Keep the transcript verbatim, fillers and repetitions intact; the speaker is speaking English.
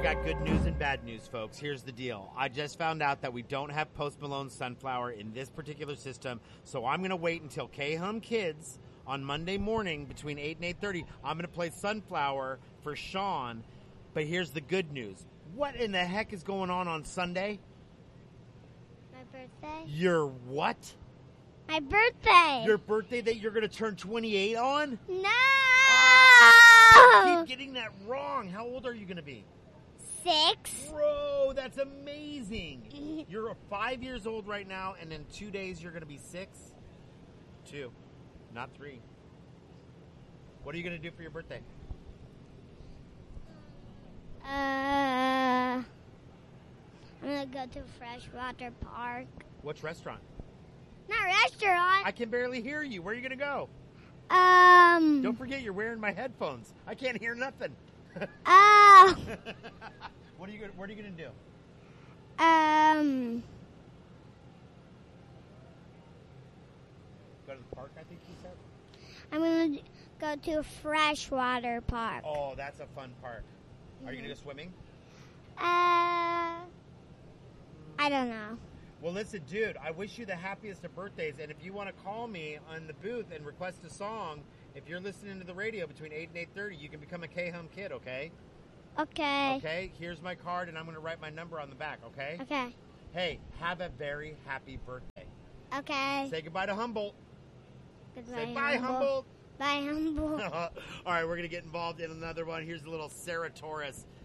got good news and bad news, folks. Here's the deal. I just found out that we don't have Post Malone's Sunflower in this particular system, so I'm going to wait until K-Hum Kids on Monday morning between eight and eight thirty. I'm going to play Sunflower for Sean, but here's the good news. What in the heck is going on on Sunday? My birthday. Your what? My birthday. Your birthday that you're going to turn twenty-eight on? No! I keep getting that wrong. How old are you going to be? Six. Bro, that's amazing. You're five years old right now, and in two days you're going to be six? Two, not three. What are you going to do for your birthday? Uh, I'm going to go to Freshwater Park. Which restaurant? Not restaurant. I can barely hear you. Where are you going to go? Um. Don't forget you're wearing my headphones. I can't hear nothing. Oh. What are you? Gonna, what are you going to do? Um. Go to the park, I think you said? I'm going to go to Freshwater Park. Oh, that's a fun park. Are you going to go swimming? Uh. I don't know. Well, listen, dude, I wish you the happiest of birthdays, and if you want to call me on the booth and request a song, if you're listening to the radio between eight and eight thirty, you can become a K-Hum Kid, okay? Okay. Okay, here's my card, and I'm going to write my number on the back, okay? Okay. Hey, have a very happy birthday. Okay. Say goodbye to Humboldt. Goodbye, Say bye, Humboldt. Bye, Humboldt. All right, we're going to get involved in another one. Here's a little Sarah Torres.